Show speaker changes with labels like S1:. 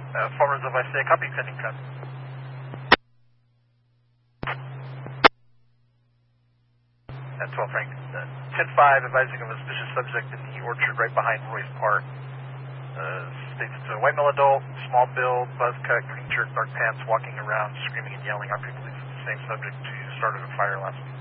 S1: Farmers of I say, copy, sending cut. At 12 Frank, 10-5, advising of a suspicious subject in the orchard right behind Royce Park. States it's a white male adult, small build, buzz cut, green shirt, dark pants, walking around, screaming and yelling. Our people believe it's the same subject who started a fire last week.